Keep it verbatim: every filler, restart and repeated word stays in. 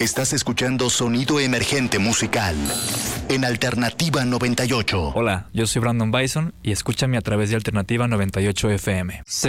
Estás escuchando Sonido Emergente Musical en Alternativa noventa y ocho. Hola, yo soy Brandon Bison y escúchame a través de Alternativa noventa y ocho F M.